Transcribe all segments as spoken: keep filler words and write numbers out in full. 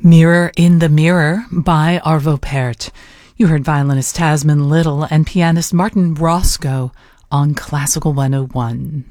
Mirror in the Mirror by Arvo Pärt. You heard violinist Tasman Little and pianist Martin Roscoe on Classical one oh one.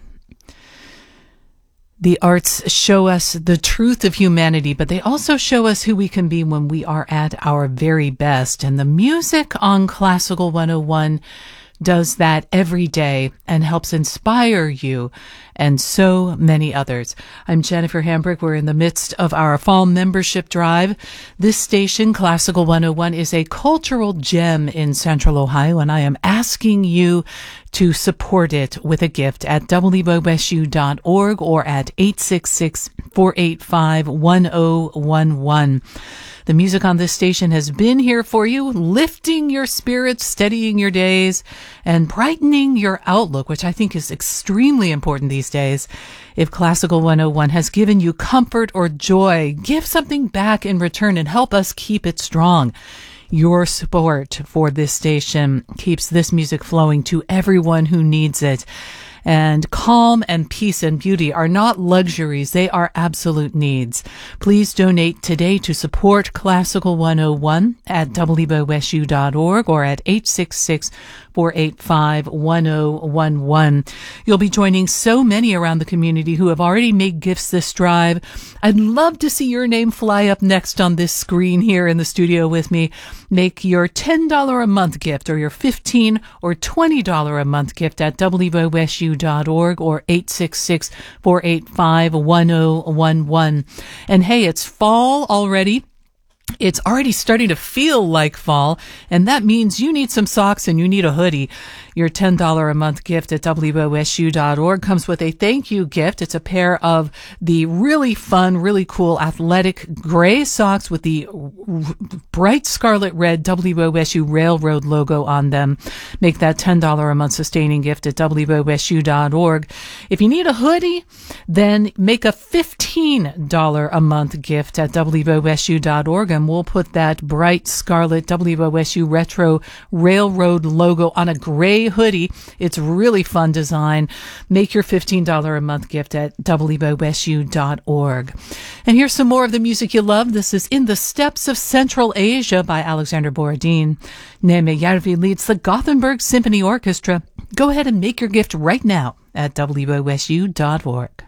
The arts show us the truth of humanity, but they also show us who we can be when we are at our very best. And the music on Classical one oh one does that every day and helps inspire you and so many others. I'm Jennifer Hambrick. We're in the midst of our fall membership drive. This station, Classical one oh one, is a cultural gem in Central Ohio, and I am asking you to support it with a gift at w o s u dot org or at eight six six, four eight five, one oh one one. The music on this station has been here for you, lifting your spirits, steadying your days, and brightening your outlook, which I think is extremely important these days. If Classical one oh one has given you comfort or joy, give something back in return and help us keep it strong. Your support for this station keeps this music flowing to everyone who needs it. And calm and peace and beauty are not luxuries, they are absolute needs. Please donate today to support Classical one oh one at w o s u dot org or at eight six six, four eight five, one oh one one. You'll be joining so many around the community who have already made gifts this drive. I'd love to see your name fly up next on this screen here in the studio with me. Make your ten dollars a month gift or your fifteen dollars or twenty dollars a month gift at w o s u dot org or eight six six, four eight five, one oh one one. And hey, it's fall already. It's already starting to feel like fall, and that means you need some socks and you need a hoodie. Your ten dollars a month gift at w o s u dot org comes with a thank you gift. It's a pair of the really fun, really cool athletic gray socks with the bright scarlet red W O S U Railroad logo on them. Make that ten dollars a month sustaining gift at w o s u dot org. If you need a hoodie, then make a fifteen dollars a month gift at w o s u dot org. And we'll put that bright scarlet W O S U Retro Railroad logo on a gray hoodie. It's really fun design. Make your fifteen dollars a month gift at w o s u dot org. And here's some more of the music you love. This is In the Steppes of Central Asia by Alexander Borodin. Neeme Järvi leads the Gothenburg Symphony Orchestra. Go ahead and make your gift right now at w o s u dot org.